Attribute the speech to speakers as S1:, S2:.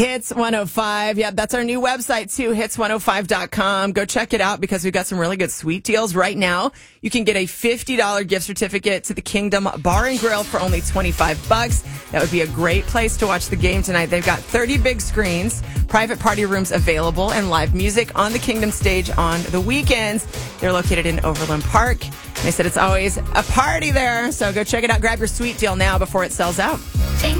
S1: Hits 105. Yeah, that's our new website too, hits105.com. Go check it out because we've got some really good sweet deals right now. You can get a $50 gift certificate to the Kingdom Bar and Grill for only $25. That would be a great place to watch the game tonight. They've got 30 big screens, private party rooms available, and live music on the Kingdom stage on the weekends. They're located in Overland Park. They said it's always a party there, so go check it out. Grab your sweet deal now before it sells out.